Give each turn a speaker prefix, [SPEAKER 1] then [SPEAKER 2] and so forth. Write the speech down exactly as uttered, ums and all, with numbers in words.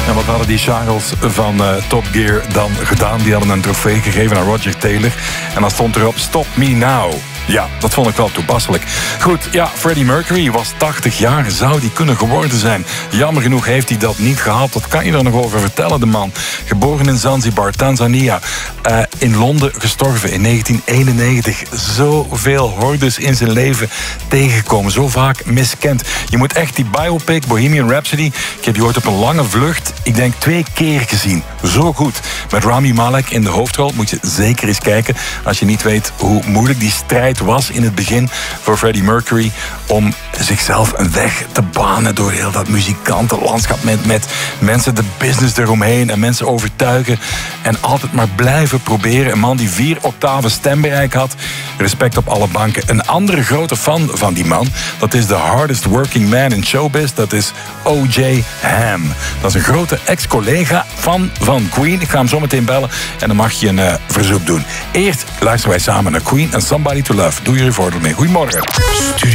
[SPEAKER 1] En wat hadden die Charles van uh, Top Gear dan gedaan? Die hadden een trofee gegeven aan Roger Taylor. En dan stond erop, Stop Me Now. Ja, dat vond ik wel toepasselijk. Goed, ja, Freddie Mercury was tachtig jaar. Zou die kunnen geworden zijn? Jammer genoeg heeft hij dat niet gehaald. Wat kan je er nog over vertellen, de man? Geboren in Zanzibar, Tanzania. Uh, in Londen gestorven in negentien eenennegentig. Zoveel hordes in zijn leven tegengekomen. Zo vaak miskend. Je moet echt die biopic, Bohemian Rhapsody... Ik heb die ooit op een lange vlucht, ik denk twee keer gezien. Zo goed. Met Rami Malek in de hoofdrol. Moet je zeker eens kijken. Als je niet weet hoe moeilijk die strijd was in het begin voor Freddie Mercury om zichzelf een weg te banen door heel dat muzikantenlandschap met, met mensen de business eromheen en mensen overtuigen en altijd maar blijven proberen. Een man die vier octaven stembereik had. Respect op alle banken. Een andere grote fan van die man, dat is de hardest working man in showbiz, dat is O J Ham. Dat is een grote ex-collega fan van Queen. Ik ga hem zo meteen bellen en dan mag je een uh, verzoek doen. Eerst luisteren wij samen naar Queen en Somebody to Love. Doe je er voordeel mee. Goedemorgen.